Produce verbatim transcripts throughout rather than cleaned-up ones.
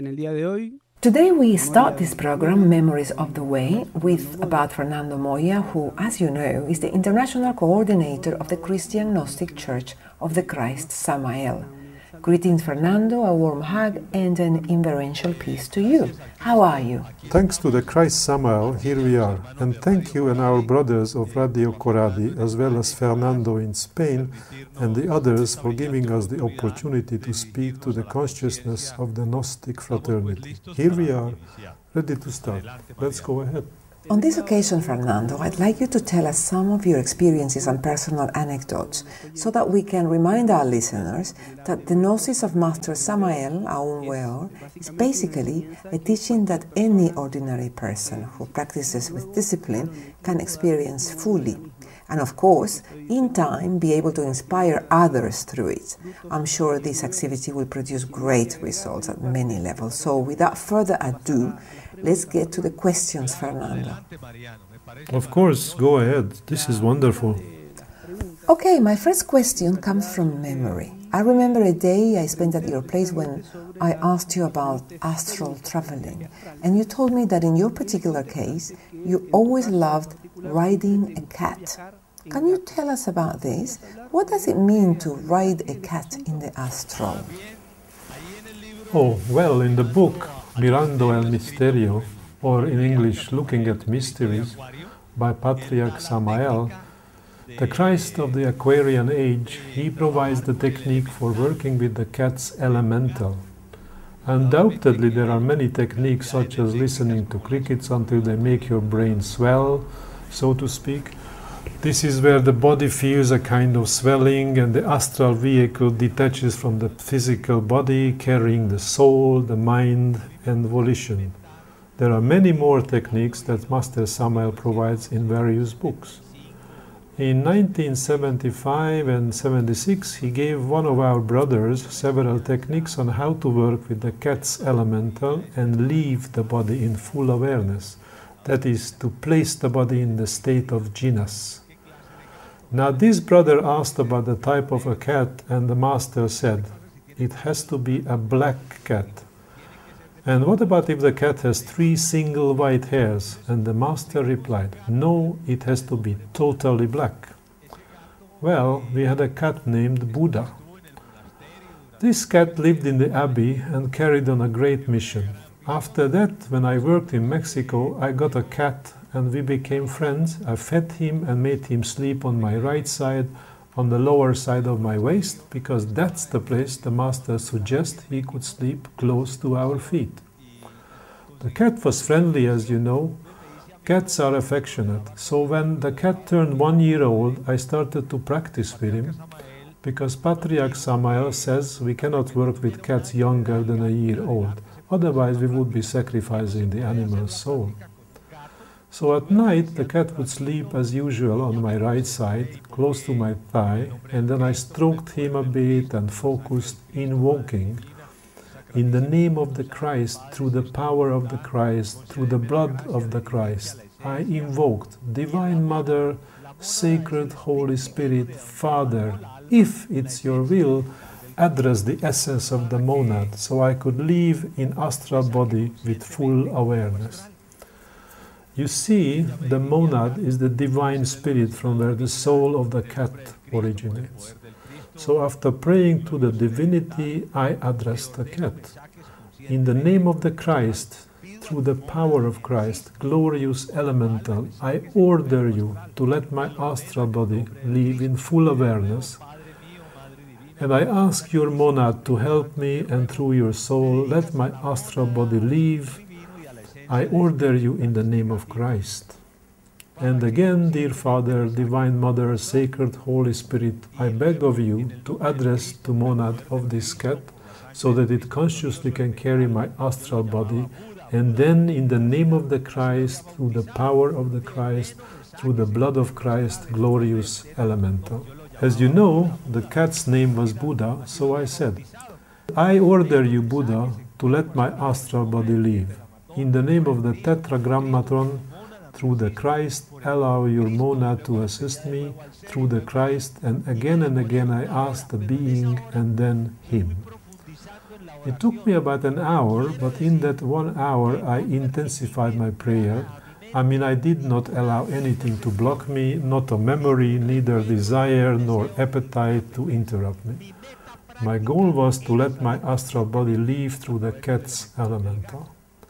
en el día de hoy. Today we start this program, Memories of the Way, with Abad Fernando Moya, who, as you know, is the international coordinator of the Christian Gnostic Church of the Christ Samael. Greetings, Fernando, a warm hug and an inferential peace to you. How are you? Thanks to the Christ Samael, here we are. And thank you and our brothers of Radio Coradi, as well as Fernando in Spain and the others for giving us the opportunity to speak to the consciousness of the Gnostic fraternity. Here we are, ready to start. Let's go ahead. On this occasion, Fernando, I'd like you to tell us some of your experiences and personal anecdotes so that we can remind our listeners that the Gnosis of Master Samael, Aun Weor, is basically a teaching that any ordinary person who practices with discipline can experience fully. And of course, in time, be able to inspire others through it. I'm sure this activity will produce great results at many levels. So without further ado, let's get to the questions, Fernando. Of course, go ahead. This is wonderful. Okay, my first question comes from memory. I remember a day I spent at your place when I asked you about astral traveling, and you told me that in your particular case, you always loved riding a cat. Can you tell us about this? What does it mean to ride a cat in the astral? Oh, well, in the book Mirando el Misterio, or in English, Looking at Mysteries, by Patriarch Samael, the Christ of the Aquarian Age, he provides the technique for working with the cat's elemental. Undoubtedly, there are many techniques such as listening to crickets until they make your brain swell, so to speak. This is where the body feels a kind of swelling and the astral vehicle detaches from the physical body, carrying the soul, the mind, and volition. There are many more techniques that Master Samael provides in various books. In nineteen seventy-five and seventy-six, he gave one of our brothers several techniques on how to work with the cat's elemental and leave the body in full awareness. That is, to place the body in the state of jinas. Now this brother asked about the type of a cat, and the master said, it has to be a black cat. And what about if the cat has three single white hairs? And the master replied, no, it has to be totally black. Well, we had a cat named Buddha. This cat lived in the abbey and carried on a great mission. After that, when I worked in Mexico, I got a cat and we became friends. I fed him and made him sleep on my right side, on the lower side of my waist, because that's the place the master suggests he could sleep close to our feet. The cat was friendly, as you know. Cats are affectionate. So when the cat turned one year old, I started to practice with him, because Patriarch Samael says we cannot work with cats younger than a year old. Otherwise, we would be sacrificing the animal's soul. So at night, the cat would sleep as usual on my right side, close to my thigh, and then I stroked him a bit and focused, invoking, in the name of the Christ, through the power of the Christ, through the blood of the Christ, I invoked, Divine Mother, Sacred Holy Spirit, Father, if it's your will, address the essence of the monad, so I could live in astral body with full awareness. You see, the monad is the divine spirit from where the soul of the cat originates. So after praying to the divinity, I addressed the cat. In the name of the Christ, through the power of Christ, glorious elemental, I order you to let my astral body live in full awareness. And I ask your monad to help me, and through your soul, let my astral body live. I order you in the name of Christ. And again, dear Father, Divine Mother, Sacred Holy Spirit, I beg of you to address the monad of this cat so that it consciously can carry my astral body, and then in the name of the Christ, through the power of the Christ, through the blood of Christ, glorious elemental. As you know, the cat's name was Buddha, so I said, I order you, Buddha, to let my astral body live. In the name of the Tetragrammaton, through the Christ, allow your monad to assist me, through the Christ, and again and again I ask the being and then him. It took me about an hour, but in that one hour I intensified my prayer. I mean, I did not allow anything to block me, not a memory, neither desire nor appetite to interrupt me. My goal was to let my astral body live through the cat's elemental.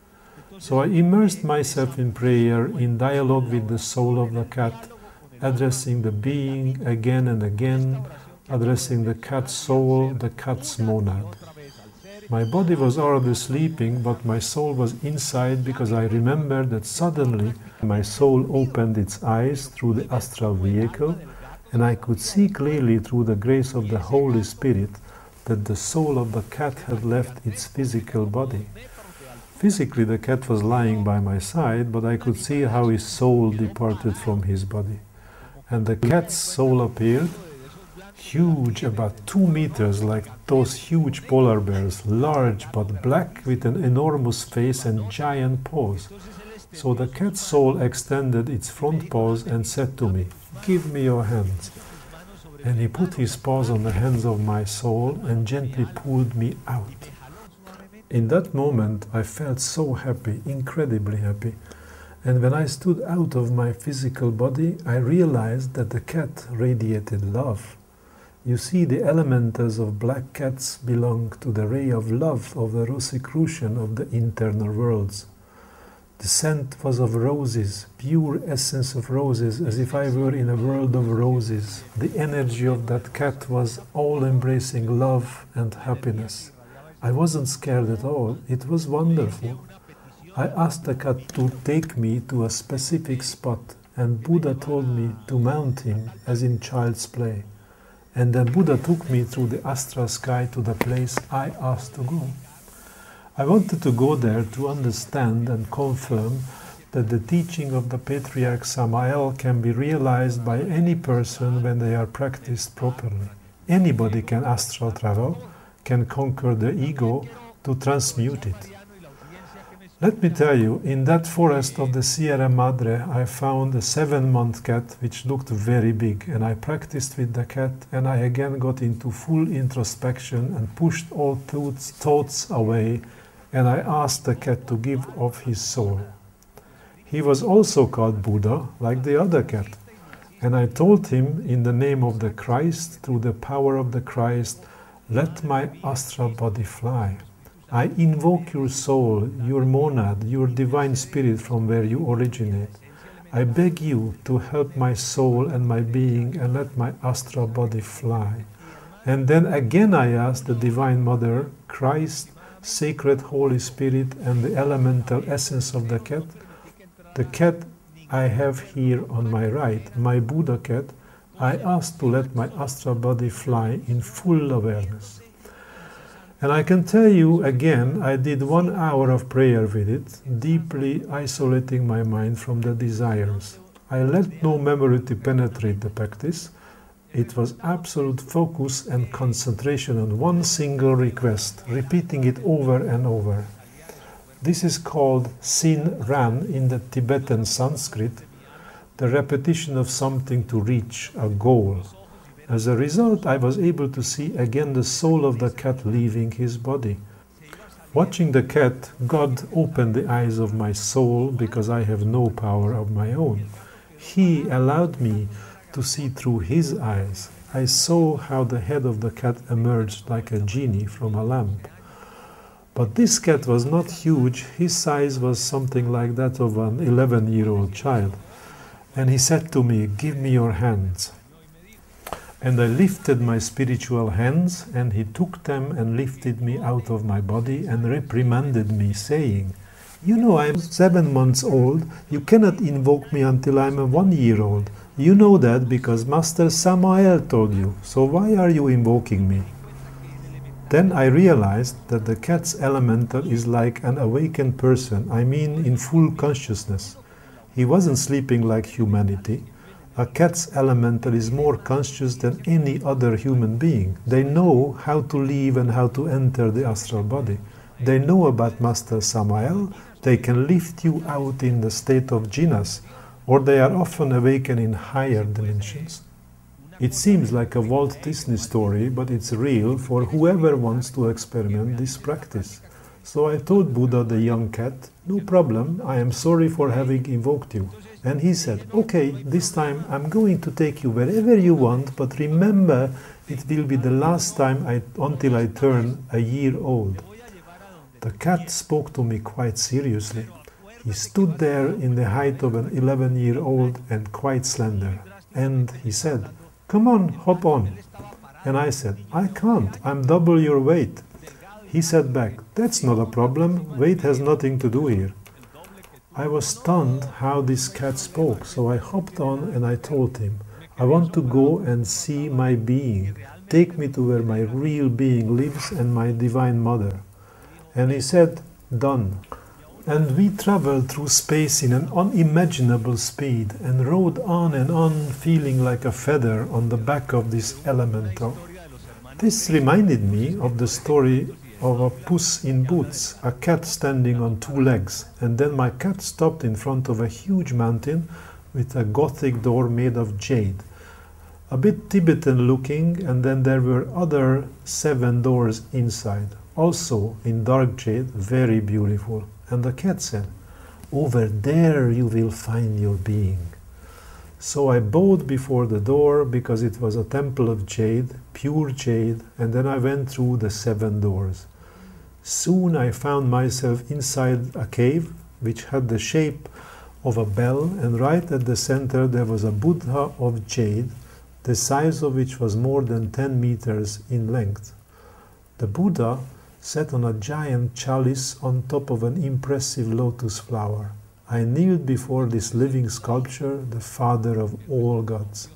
So I immersed myself in prayer, in dialogue with the soul of the cat, addressing the being again and again, addressing the cat's soul, the cat's monad. My body was already sleeping, but my soul was inside because I remembered that suddenly my soul opened its eyes through the astral vehicle, and I could see clearly through the grace of the Holy Spirit that the soul of the cat had left its physical body. Physically, the cat was lying by my side, but I could see how his soul departed from his body. And the cat's soul appeared, huge, about two meters, like those huge polar bears, large but black, with an enormous face and giant paws. So the cat's soul extended its front paws and said to me, "Give me your hands." And he put his paws on the hands of my soul and gently pulled me out. In that moment, I felt so happy, incredibly happy. And when I stood out of my physical body, I realized that the cat radiated love. You see, the elementals of black cats belong to the ray of love, of the Rosicrucian of the internal worlds. The scent was of roses, pure essence of roses, as if I were in a world of roses. The energy of that cat was all-embracing love and happiness. I wasn't scared at all. It was wonderful. I asked the cat to take me to a specific spot, and Buddha told me to mount him, as in child's play. And then Buddha took me through the astral sky to the place I asked to go. I wanted to go there to understand and confirm that the teaching of the Patriarch Samael can be realized by any person when they are practiced properly. Anybody can astral travel, can conquer the ego to transmute it. Let me tell you, in that forest of the Sierra Madre, I found a seven-month cat which looked very big, and I practiced with the cat, and I again got into full introspection and pushed all thoughts, thoughts away, and I asked the cat to give of his soul. He was also called Buddha, like the other cat, and I told him, in the name of the Christ, through the power of the Christ, let my astral body fly. I invoke your soul, your monad, your divine spirit from where you originate. I beg you to help my soul and my being and let my astral body fly. And then again I ask the Divine Mother, Christ, Sacred Holy Spirit, and the elemental essence of the cat. The cat I have here on my right, my Buddha cat, I ask to let my astral body fly in full awareness. And I can tell you again, I did one hour of prayer with it, deeply isolating my mind from the desires. I let no memory to penetrate the practice. It was absolute focus and concentration on one single request, repeating it over and over. This is called Sin Ran in the Tibetan Sanskrit, the repetition of something to reach a goal. As a result, I was able to see again the soul of the cat leaving his body. Watching the cat, God opened the eyes of my soul because I have no power of my own. He allowed me to see through his eyes. I saw how the head of the cat emerged like a genie from a lamp. But this cat was not huge. His size was something like that of an eleven-year-old child. And he said to me, "Give me your hands." And I lifted my spiritual hands, and he took them and lifted me out of my body and reprimanded me, saying, "You know I am seven months old. You cannot invoke me until I am a one-year-old. You know that because Master Samael told you. So why are you invoking me?" Then I realized that the cat's elemental is like an awakened person, I mean in full consciousness. He wasn't sleeping like humanity. A cat's elemental is more conscious than any other human being. They know how to leave and how to enter the astral body. They know about Master Samael. They can lift you out in the state of jhanas, or they are often awakened in higher dimensions. It seems like a Walt Disney story, but it's real for whoever wants to experiment this practice. So I told Buddha the young cat, no problem, I am sorry for having invoked you. And he said, okay, this time I'm going to take you wherever you want, but remember, it will be the last time I, until I turn a year old. The cat spoke to me quite seriously. He stood there in the height of an eleven-year-old and quite slender. And he said, come on, hop on. And I said, I can't, I'm double your weight. He said back, that's not a problem, weight has nothing to do here. I was stunned how this cat spoke, so I hopped on and I told him, I want to go and see my being. Take me to where my real being lives and my divine mother. And he said, done. And we traveled through space in an unimaginable speed and rode on and on, feeling like a feather on the back of this elemental. This reminded me of the story of a Puss in Boots, a cat standing on two legs, and then my cat stopped in front of a huge mountain with a gothic door made of jade. A bit Tibetan looking, and then there were other seven doors inside, also in dark jade, very beautiful. And the cat said, over there you will find your being. So I bowed before the door because it was a temple of jade, pure jade, and then I went through the seven doors. Soon I found myself inside a cave which had the shape of a bell, and right at the center there was a Buddha of jade, the size of which was more than ten meters in length. The Buddha sat on a giant chalice on top of an impressive lotus flower. I kneeled before this living sculpture, the father of all gods.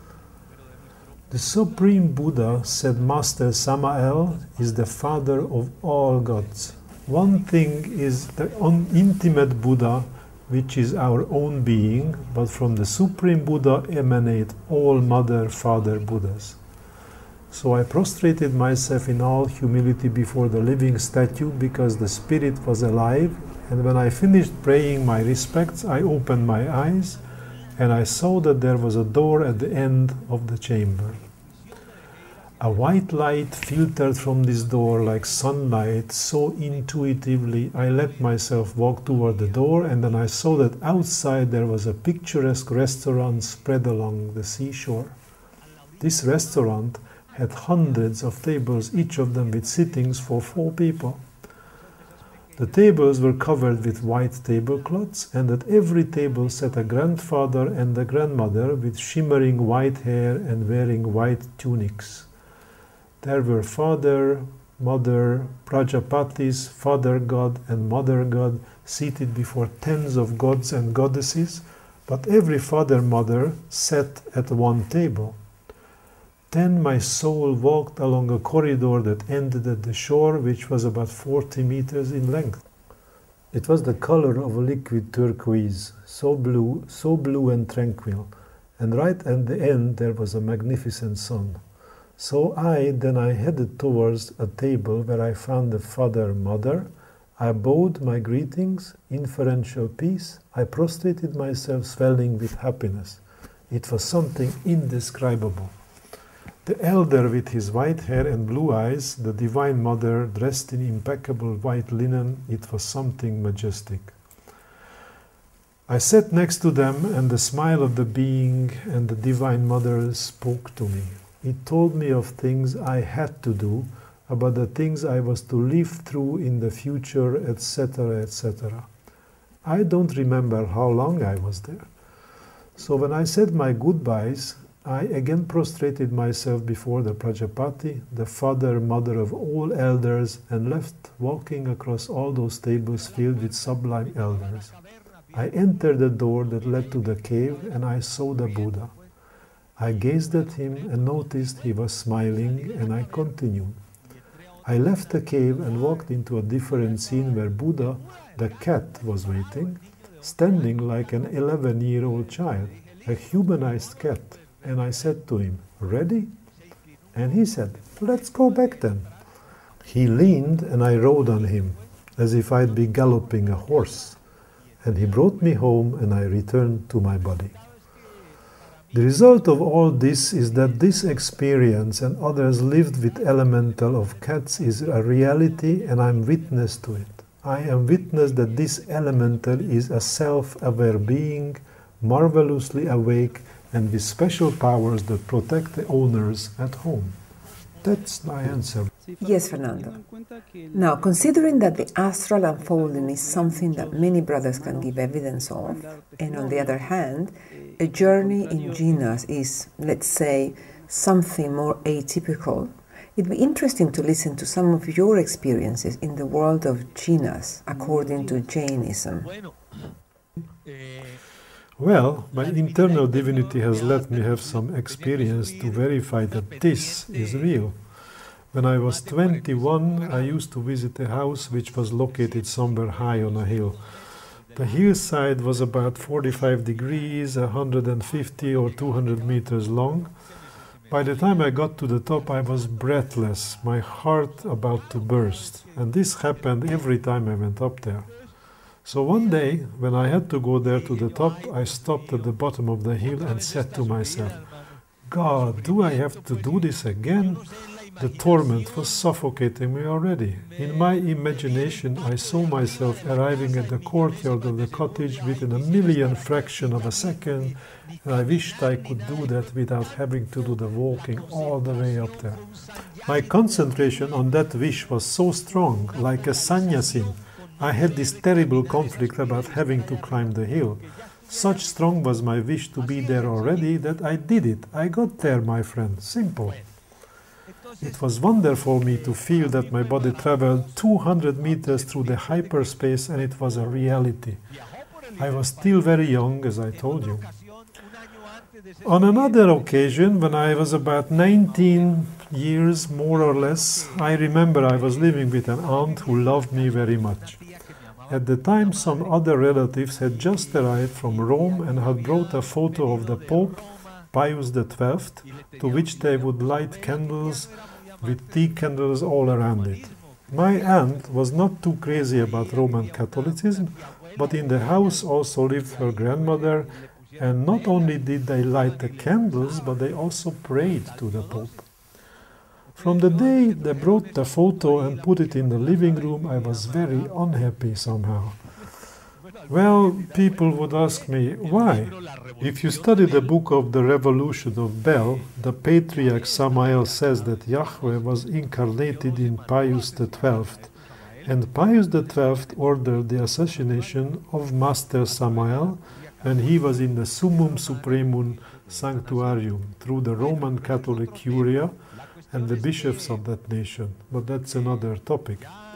The Supreme Buddha, said Master Samael, is the father of all gods. One thing is the intimate Buddha, which is our own being, but from the Supreme Buddha emanate all Mother, Father Buddhas. So I prostrated myself in all humility before the living statue because the spirit was alive, and when I finished praying my respects, I opened my eyes and I saw that there was a door at the end of the chamber. A white light filtered from this door like sunlight so intuitively. I let myself walk toward the door, and then I saw that outside there was a picturesque restaurant spread along the seashore. This restaurant had hundreds of tables, each of them with sittings for four people. The tables were covered with white tablecloths, and at every table sat a grandfather and a grandmother with shimmering white hair and wearing white tunics. There were father, mother, Prajapatis, father god and mother god seated before tens of gods and goddesses, but every father-mother sat at one table. Then my soul walked along a corridor that ended at the shore, which was about forty meters in length. It was the color of a liquid turquoise, so blue, so blue and tranquil, and right at the end there was a magnificent sun. So I, then I headed towards a table where I found the father-mother. I bowed my greetings, inferential peace. I prostrated myself, swelling with happiness. It was something indescribable. The elder with his white hair and blue eyes, the Divine Mother dressed in impeccable white linen, it was something majestic. I sat next to them, and the smile of the being and the Divine Mother spoke to me. It told me of things I had to do, about the things I was to live through in the future, et cetera, et cetera. I don't remember how long I was there. So when I said my goodbyes, I again prostrated myself before the Prajapati, the father, mother of all elders, and left walking across all those tables filled with sublime elders. I entered the door that led to the cave, and I saw the Buddha. I gazed at him and noticed he was smiling, and I continued. I left the cave and walked into a different scene where Buddha, the cat, was waiting, standing like an eleven-year-old child, a humanized cat. And I said to him, "Ready?" And he said, "Let's go back then." He leaned and I rode on him, as if I'd be galloping a horse. And he brought me home and I returned to my body. The result of all this is that this experience and others lived with elemental of cats is a reality, and I'm witness to it. I am witness that this elemental is a self-aware being, marvelously awake and with special powers that protect the owners at home. That's my answer. Yes, Fernando. Now, considering that the astral unfolding is something that many brothers can give evidence of, and on the other hand, a journey in Jinas is, let's say, something more atypical, it'd be interesting to listen to some of your experiences in the world of Jinas, according to Jainism. Well, my internal divinity has let me have some experience to verify that this is real. When I was twenty-one, I used to visit a house which was located somewhere high on a hill. The hillside was about forty-five degrees, one hundred fifty or two hundred meters long. By the time I got to the top, I was breathless, my heart about to burst. And this happened every time I went up there. So one day, when I had to go there to the top, I stopped at the bottom of the hill and said to myself, God, do I have to do this again? The torment was suffocating me already. In my imagination, I saw myself arriving at the courtyard of the cottage within a million fraction of a second, and I wished I could do that without having to do the walking all the way up there. My concentration on that wish was so strong, like a sannyasin. I had this terrible conflict about having to climb the hill. Such strong was my wish to be there already that I did it. I got there, my friend. Simple. It was wonderful for me to feel that my body traveled two hundred meters through the hyperspace, and it was a reality. I was still very young, as I told you. On another occasion, when I was about nineteen years, more or less, I remember I was living with an aunt who loved me very much. At the time, some other relatives had just arrived from Rome and had brought a photo of the Pope, Pius the twelfth, to which they would light candles with tea candles all around it. My aunt was not too crazy about Roman Catholicism, but in the house also lived her grandmother, and not only did they light the candles, but they also prayed to the Pope. From the day they brought the photo and put it in the living room, I was very unhappy somehow. Well, people would ask me, why? If you study the book of the Revolution of Bel, the Patriarch Samael says that Yahweh was incarnated in Pius the twelfth, and Pius the twelfth ordered the assassination of Master Samael when he was in the Summum Supremum Sanctuarium through the Roman Catholic Curia and the bishops of that nation, but that's another topic.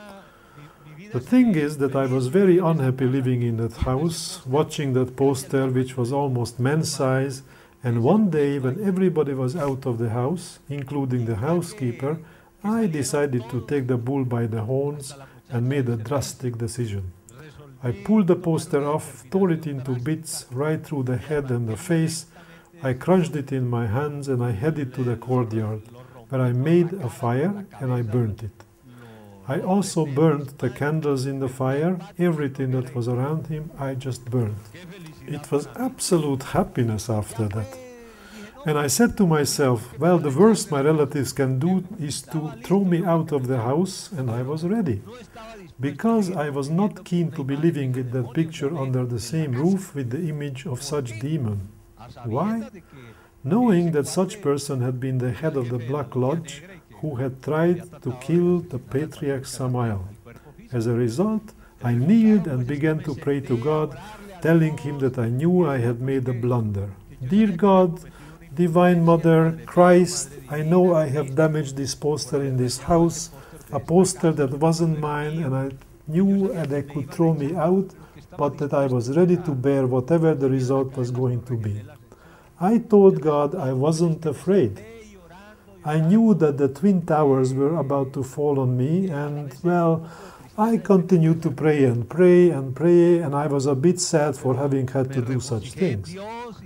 The thing is that I was very unhappy living in that house, watching that poster which was almost man-size, and one day when everybody was out of the house, including the housekeeper, I decided to take the bull by the horns and made a drastic decision. I pulled the poster off, tore it into bits right through the head and the face. I crunched it in my hands and I headed to the courtyard, where I made a fire and I burnt it. I also burned the candles in the fire, everything that was around him, I just burned. It was absolute happiness after that. And I said to myself, well, the worst my relatives can do is to throw me out of the house, and I was ready. Because I was not keen to be living with that picture under the same roof with the image of such demon. Why? Knowing that such person had been the head of the Black Lodge, who had tried to kill the Patriarch Samael. As a result, I kneeled and began to pray to God, telling him that I knew I had made a blunder. Dear God, Divine Mother, Christ, I know I have damaged this poster in this house, a poster that wasn't mine, and I knew that they could throw me out, but that I was ready to bear whatever the result was going to be. I told God I wasn't afraid. I knew that the Twin Towers were about to fall on me, and, well, I continued to pray and pray and pray, and I was a bit sad for having had to do such things.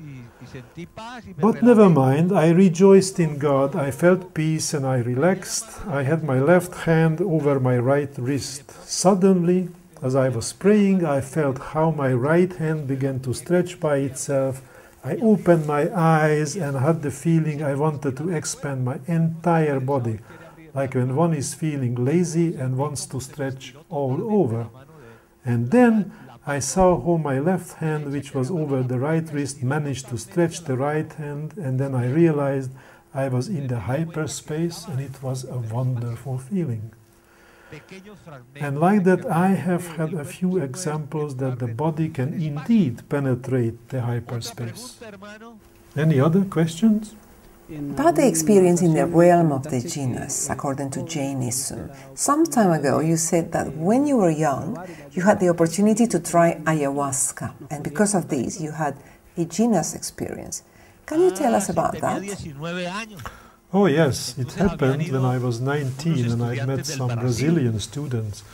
But never mind, I rejoiced in God, I felt peace and I relaxed. I had my left hand over my right wrist. Suddenly, as I was praying, I felt how my right hand began to stretch by itself, I opened my eyes and had the feeling I wanted to expand my entire body, like when one is feeling lazy and wants to stretch all over. And then I saw how my left hand, which was over the right wrist, managed to stretch the right hand, and then I realized I was in the hyperspace, and it was a wonderful feeling. And like that, I have had a few examples that the body can indeed penetrate the hyperspace. Any other questions? About the experience in the realm of the jinas, according to Jainism. Some time ago you said that when you were young, you had the opportunity to try ayahuasca, and because of this you had a jinas experience. Can you tell us about that? Oh yes, it happened when I was nineteen and I met some Brazilian students